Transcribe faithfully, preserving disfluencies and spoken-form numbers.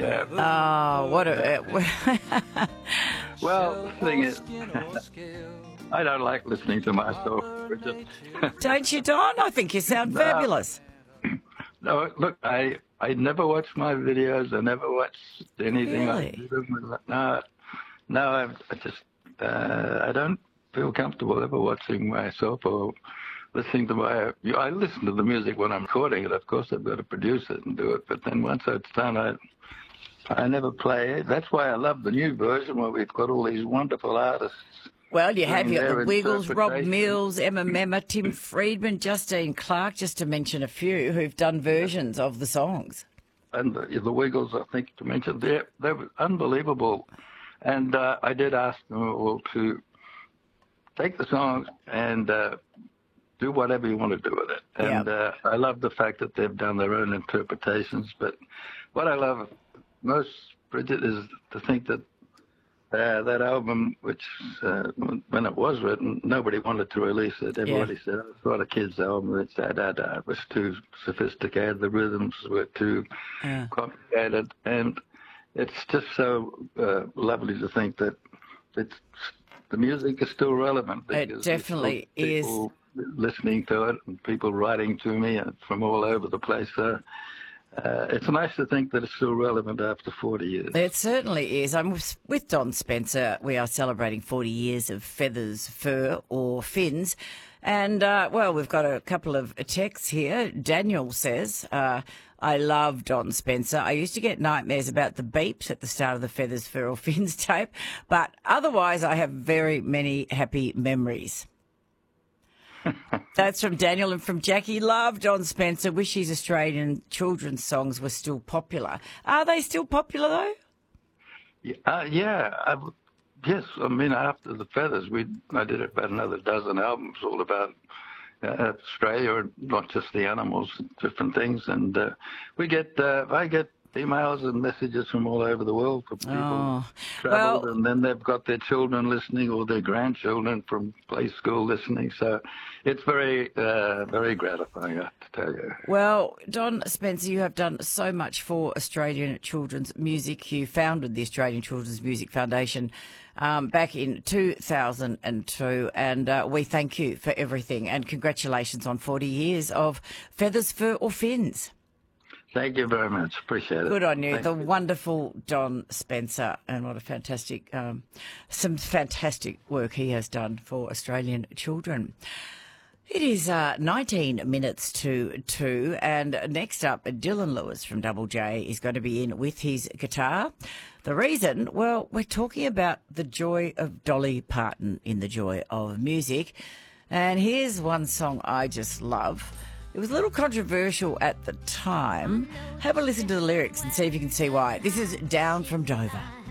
yeah. Oh, what a... Well, the thing is, I don't like listening to myself, Bridget. Don't you, Don? I think you sound No. fabulous. No, look, I I never watch my videos. I never watch anything. Really? Like no, no, I, I just uh, I don't feel comfortable ever watching myself or listening to my. I listen to the music when I'm recording it. Of course, I've got to produce it and do it. But then once it's done, I I never play it. That's why I love the new version where we've got all these wonderful artists. Well, you have doing your their the Wiggles, Rob interpretation. Mills, Emma Memma, Tim Friedman, Justine Clark, just to mention a few who've done versions of the songs. And the, the Wiggles, I think to mention, they they were unbelievable. And uh, I did ask them all to take the songs and uh, do whatever you want to do with it. And Yep. uh, I love the fact that they've done their own interpretations. But what I love most, Bridget, is to think that uh, that album, which uh, when it was written, nobody wanted to release it. Everybody said, oh, it's not a kid's album. It's da, da, da. It was too sophisticated. The rhythms were too Yeah. complicated. And it's just so uh, lovely to think that it's the music is still relevant. It because definitely there's still people listening to it and people writing to me and from all over the place. So uh, it's nice to think that it's still relevant after forty years. It certainly is. I'm with with Don Spencer. We are celebrating forty years of Feathers, Fur or Fins. And, uh, well, we've got a couple of texts here. Daniel says, uh, I love Don Spencer. I used to get nightmares about the beeps at the start of the Feathers, Fur or Fins tape, but otherwise I have very many happy memories. That's from Daniel. And from Jackie. Love Don Spencer. Wish his Australian children's songs were still popular. Are they still popular, though? Yeah, uh, yeah I, yes. I mean, after the Feathers, we I did about another dozen albums all about uh, Australia, and not just the animals, different things. And uh, we get, uh, I get emails and messages from all over the world from people Oh, who traveled, well- and then they've got their children listening or their grandchildren from play school listening. So it's very, uh, very gratifying, I have to tell you. Well, Don Spencer, you have done so much for Australian children's music. You founded the Australian Children's Music Foundation um, back in two thousand two, and uh, we thank you for everything. And congratulations on forty years of Feathers, Fur or Fins. Thank you very much. Appreciate it. Good on you. Thank The wonderful Don Spencer, and what a fantastic, um, some fantastic work he has done for Australian children. It is uh, nineteen minutes to two, and next up, Dylan Lewis from Double J is going to be in with his guitar. The reason, well, we're talking about the joy of Dolly Parton in the joy of music. And here's one song I just love. It was a little controversial at the time. Have a listen to the lyrics and see if you can see why. This is Down from Dover.